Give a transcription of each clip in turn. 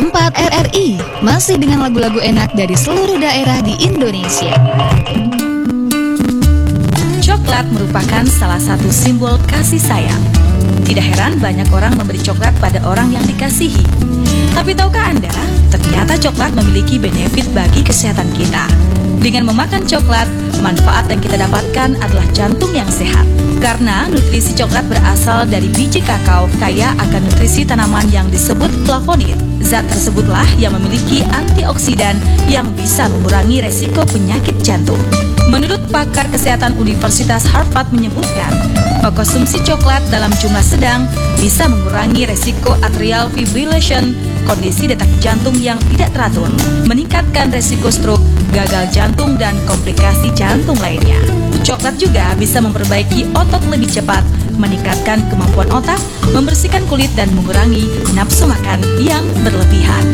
104 RRI, masih dengan lagu-lagu enak dari seluruh daerah di Indonesia. Coklat merupakan salah satu simbol kasih sayang. Tidak heran banyak orang memberi coklat pada orang yang dikasihi. Tapi tahukah Anda, ternyata coklat memiliki benefit bagi kesehatan kita. Dengan memakan coklat, manfaat yang kita dapatkan adalah jantung yang sehat. Karena nutrisi coklat berasal dari biji kakao kaya akan nutrisi tanaman yang disebut flavonoid. Zat tersebutlah yang memiliki antioksidan yang bisa mengurangi resiko penyakit jantung. Menurut pakar kesehatan Universitas Harvard menyebutkan, mengkonsumsi coklat dalam jumlah sedang bisa mengurangi resiko atrial fibrillation, kondisi detak jantung yang tidak teratur, meningkatkan resiko stroke, gagal jantung, dan komplikasi jantung lainnya. Coklat juga bisa memperbaiki otot lebih cepat, meningkatkan kemampuan otak, membersihkan kulit, dan mengurangi nafsu makan yang berlebihan.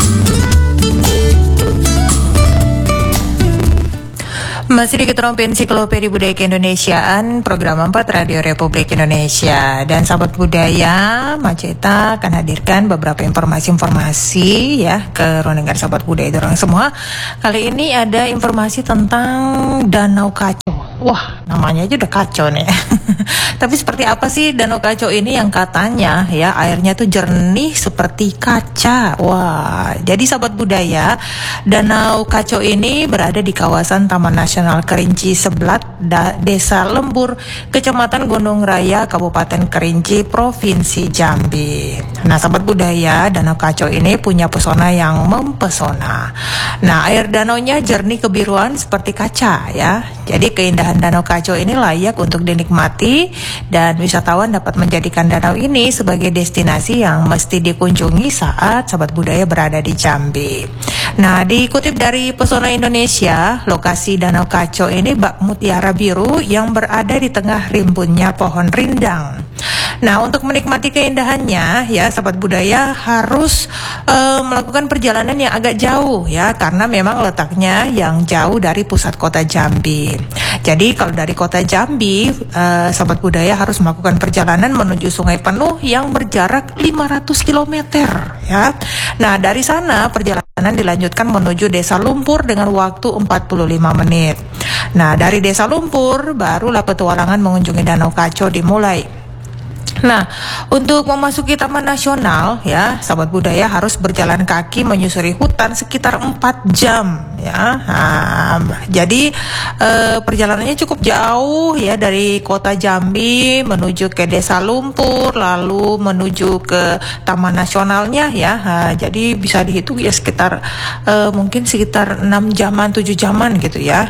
Masih di Keterampilan Ensiklopedia Budaya Keindonesiaan, program 4 Radio Republik Indonesia. Dan sahabat budaya, Maceta akan hadirkan beberapa informasi-informasi ya ke ruang dengar sahabat budaya dorong semua. Kali ini ada informasi tentang Danau Kaco. Wah, namanya aja udah kacau nih. Tapi seperti apa sih Danau Kaco ini yang katanya ya airnya tuh jernih seperti kaca. Wah, jadi sahabat budaya, Danau Kaco ini berada di kawasan Taman Nasional Kerinci Seblat, Desa Lembur, Kecamatan Gunung Raya, Kabupaten Kerinci, Provinsi Jambi. Nah, sahabat budaya, Danau Kaco ini punya pesona yang mempesona. Nah, air danaunya jernih kebiruan seperti kaca ya. Jadi keindahan Danau Kaco ini layak untuk dinikmati dan wisatawan dapat menjadikan danau ini sebagai destinasi yang mesti dikunjungi saat sahabat budaya berada di Jambi. Nah, dikutip dari Pesona Indonesia, lokasi Danau Kaco ini bak mutiara biru yang berada di tengah rimbunnya pohon rindang. Nah, untuk menikmati keindahannya ya sahabat budaya harus melakukan perjalanan yang agak jauh ya, karena memang letaknya yang jauh dari pusat kota Jambi. Jadi kalau dari kota Jambi, sahabat budaya harus melakukan perjalanan menuju Sungai Penuh yang berjarak 500 km ya. Nah, dari sana perjalanan dilanjutkan menuju Desa Lumpur dengan waktu 45 menit. Nah, dari Desa Lumpur barulah petualangan mengunjungi Danau Kaco dimulai. Nah, untuk memasuki Taman Nasional ya, sahabat budaya harus berjalan kaki menyusuri hutan sekitar 4 jam ya. Nah, jadi perjalanannya cukup jauh ya, dari kota Jambi menuju ke Desa Lumpur, lalu menuju ke Taman Nasionalnya ya. Nah, jadi bisa dihitung ya sekitar mungkin sekitar 6 jaman, 7 jaman gitu ya.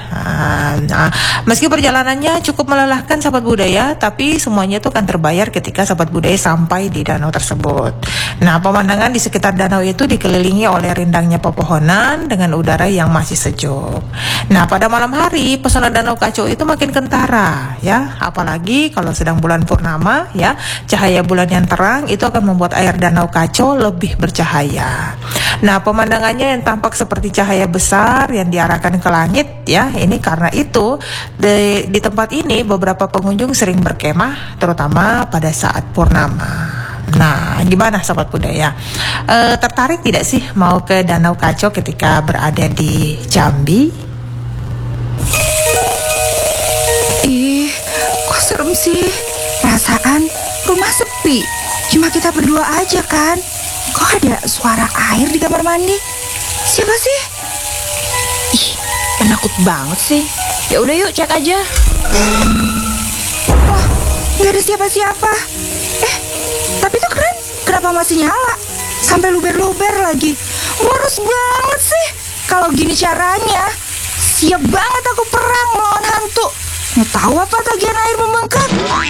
Nah, meski perjalanannya cukup melelahkan sahabat budaya, tapi semuanya itu akan terbayar ketika sahabat budaya sampai di danau tersebut. Nah, pemandangan di sekitar danau itu dikelilingi oleh rindangnya pepohonan dengan udara yang masih sejuk. Nah, pada malam hari pesona Danau Kaco itu makin kentara ya, apalagi kalau sedang bulan purnama ya, cahaya bulan yang terang itu akan membuat air Danau Kaco lebih bercahaya. Nah, pemandangannya yang tampak seperti cahaya besar yang diarahkan ke langit ya. Ini karena itu di tempat ini beberapa pengunjung sering berkemah, terutama pada saat purnama. Nah, gimana sahabat budaya? Tertarik tidak sih mau ke Danau Kaco ketika berada di Jambi? Ih, kok serem sih? Perasaan rumah sepi, cuma kita berdua aja kan? Kok ada suara air di kamar mandi? Siapa sih? Ih, penakut banget sih. Ya udah yuk cek aja. Oh, nggak ada siapa-siapa. Tapi itu keren, kenapa masih nyala? Sampai luber-luber lagi. Boros banget sih. Kalau gini caranya, siap banget aku perang melawan hantu. Mau tahu apa tagihan air membengkak?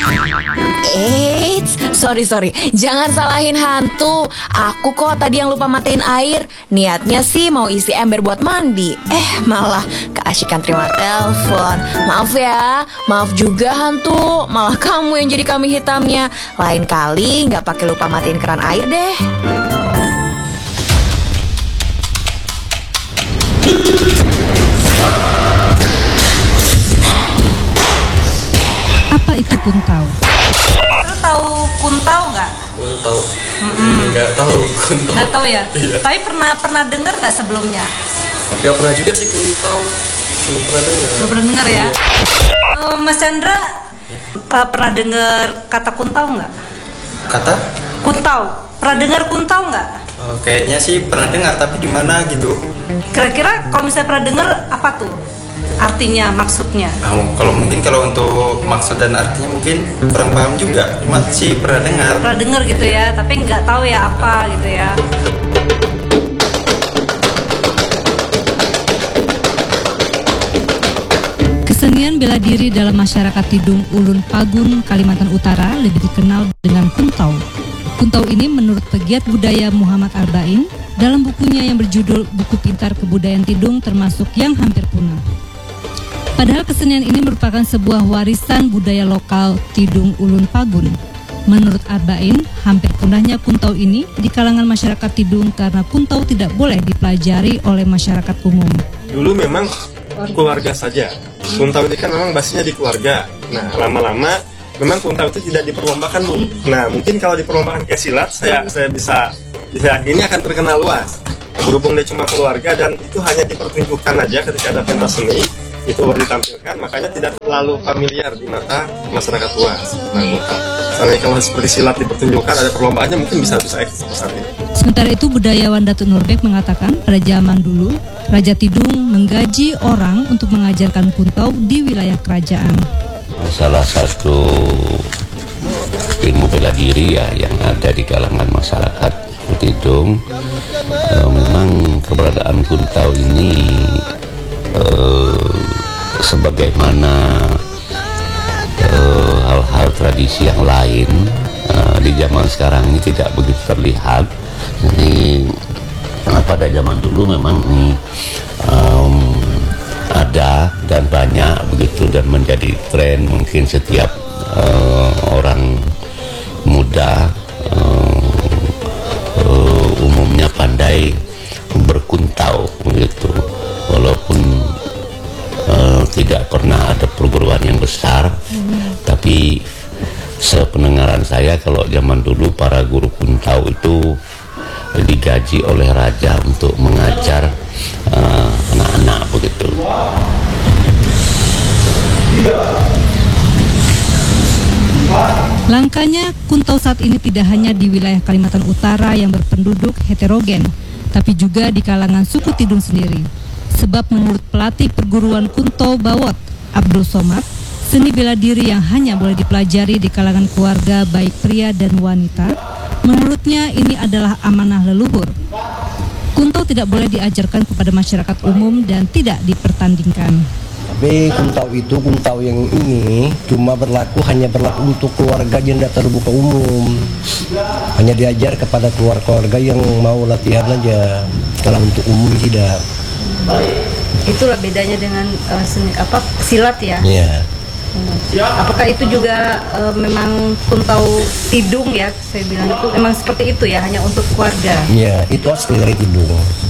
Sorry, jangan salahin hantu. Aku kok tadi yang lupa matiin air. Niatnya sih mau isi ember buat mandi. Malah keasikan terima telepon. Maaf ya, maaf juga hantu. Malah kamu yang jadi kambing hitamnya. Lain kali nggak pakai lupa matiin keran air deh. Apa itu kuntau? Lu tahu kuntau nggak? Kuntau. Nggak tahu Kuntau. Nggak tahu ya. Iya. Tapi pernah dengar nggak sebelumnya? Nggak pernah juga sih Kuntau. Belum pernah dengar. Belum pernah dengar ya. Mas Chandra pernah dengar kata kuntau nggak? Kata? Kuntau. Pernah dengar kuntau nggak? Kayaknya sih pernah dengar, tapi di mana gitu. Kira-kira kalau misalnya pernah dengar apa tuh? Artinya, maksudnya? Kalau untuk maksud dan artinya mungkin kurang paham juga. Cuma sih pernah dengar. Pernah dengar gitu ya, tapi nggak tahu ya apa gitu ya. Kesenian bela diri dalam masyarakat Tidung Ulun Pagun, Kalimantan Utara lebih dikenal dengan kuntau. Kuntau ini menurut pegiat budaya Muhammad Arbain dalam bukunya yang berjudul Buku Pintar Kebudayaan Tidung termasuk yang hampir punah. Padahal kesenian ini merupakan sebuah warisan budaya lokal Tidung Ulun Pagun. Menurut Arbain, hampir punahnya kuntau ini di kalangan masyarakat Tidung karena kuntau tidak boleh dipelajari oleh masyarakat umum. Dulu memang keluarga saja. Kuntau ini kan memang basisnya di keluarga. Nah, lama-lama memang kuntau itu tidak diperlombakan, Bu. Nah, mungkin kalau diperlombakan kayak silat, saya bisa ini akan terkenal luas. Berhubung dia cuma keluarga dan itu hanya dipertunjukkan aja ketika ada pentas seni, itu baru ditampilkan, makanya tidak terlalu familiar di mata masyarakat luas. Nah, misalnya kalau seperti silat dipertunjukkan ada perlombaannya, mungkin bisa eksis besar ini. Sementara itu budayawan Datuk Nurbek mengatakan pada zaman dulu Raja Tidung menggaji orang untuk mengajarkan kuntau di wilayah kerajaan. Salah satu ilmu bela diri ya yang ada di kalangan masyarakat Tidung, memang keberadaan kuntau ini sebagaimana hal-hal tradisi yang lain di zaman sekarang ini tidak begitu terlihat. Jadi pada zaman dulu memang ini ada dan banyak begitu dan menjadi tren, mungkin setiap orang muda umumnya pandai berkuntau begitu, walaupun tidak pernah ada perguruan yang besar, tapi sependengaran saya kalau zaman dulu para guru kuntau itu digaji oleh raja untuk mengajar anak-anak begitu. Langkanya kuntau saat ini tidak hanya di wilayah Kalimantan Utara yang berpenduduk heterogen, tapi juga di kalangan suku Tidung sendiri. Sebab menurut pelatih perguruan kuntau Bawot, Abdul Somad, seni bela diri yang hanya boleh dipelajari di kalangan keluarga baik pria dan wanita, menurutnya ini adalah amanah leluhur. Kuntau tidak boleh diajarkan kepada masyarakat umum dan tidak dipertandingkan. Tapi kuntau yang ini hanya berlaku untuk keluarga yang tidak terbuka umum. Hanya diajar kepada keluarga yang mau latihan aja. Kalau untuk umum tidak. Itulah bedanya dengan silat ya. Iya. Apakah itu juga memang kuntau Tidung ya? Saya bilang itu memang seperti itu ya, hanya untuk keluarga. Iya, itu asli dari Tidung.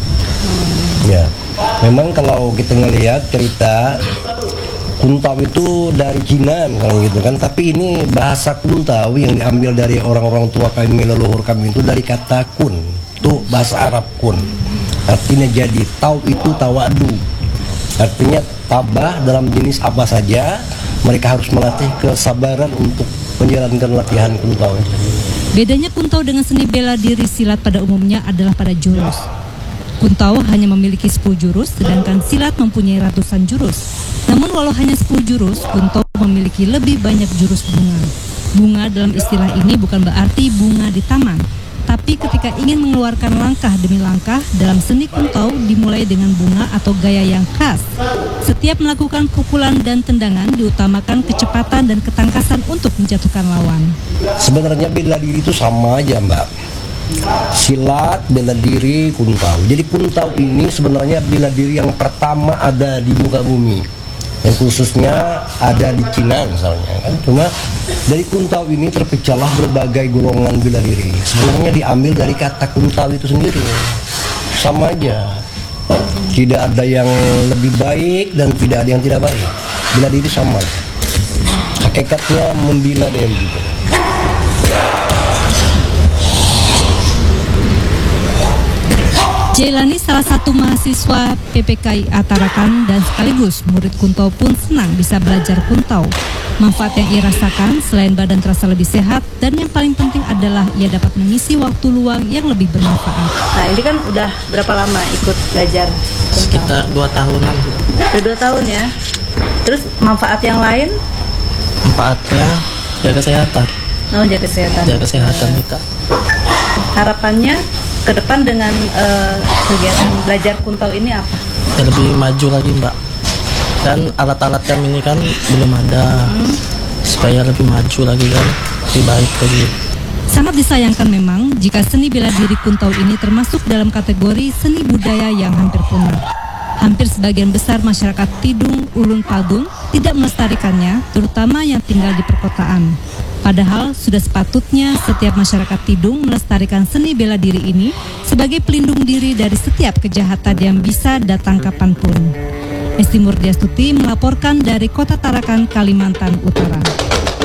Ya, memang kalau kita ngelihat cerita kuntau itu dari Cina kalau gitu kan, tapi ini bahasa kuntau yang diambil dari orang-orang tua kami, leluhur kami itu dari kata kun, itu bahasa Arab kun. Artinya jadi tau itu tawadu, artinya tabah dalam jenis apa saja. Mereka harus melatih kesabaran untuk menjalankan latihan kuntau. Bedanya kuntau dengan seni bela diri silat pada umumnya adalah pada jurus. Kuntau hanya memiliki 10 jurus, sedangkan silat mempunyai ratusan jurus. Namun walau hanya 10 jurus, kuntau memiliki lebih banyak jurus bunga. Bunga dalam istilah ini bukan berarti bunga di taman, tapi ketika ingin mengeluarkan langkah demi langkah dalam seni kuntau dimulai dengan bunga atau gaya yang khas. Setiap melakukan pukulan dan tendangan diutamakan kecepatan dan ketangkasan untuk menjatuhkan lawan. Sebenarnya bela diri itu sama aja, Mbak. Silat, bela diri, kuntau. Jadi kuntau ini sebenarnya bela diri yang pertama ada di muka bumi, yang khususnya ada di Cina misalnya kan. Cuma dari kuntau ini terpecahlah berbagai golongan bela diri. Sebenarnya diambil dari kata kuntau itu sendiri. Sama aja. Tidak ada yang lebih baik dan tidak ada yang tidak baik. Bela diri sama. Hakikatnya membela diri juga. Jailani, salah satu mahasiswa PPKIA Tarakan dan sekaligus murid Kuntau pun senang bisa belajar Kuntau. Manfaat yang ia rasakan selain badan terasa lebih sehat dan yang paling penting adalah ia dapat mengisi waktu luang yang lebih bermanfaat. Nah, ini kan udah berapa lama ikut belajar Kuntau? Sekitar 2 tahunan. Udah 2 tahun ya. Terus manfaat yang lain? Manfaatnya jaga kesehatan. Oh, jaga kesehatan. Jaga kesehatan kita. Harapannya ke depan dengan kegiatan belajar Kuntau ini apa? Ya, lebih maju lagi, Mbak. Dan alat-alat kami ini kan belum ada, supaya lebih maju lagi kan, lebih baik lagi. Sangat disayangkan memang jika seni bela diri Kuntau ini termasuk dalam kategori seni budaya yang hampir punah. Hampir sebagian besar masyarakat Tidung, Ulun Pagung tidak melestarikannya, terutama yang tinggal di perkotaan. Padahal sudah sepatutnya setiap masyarakat Tidung melestarikan seni bela diri ini sebagai pelindung diri dari setiap kejahatan yang bisa datang kapanpun. Esti Murdiastuti melaporkan dari Kota Tarakan, Kalimantan Utara.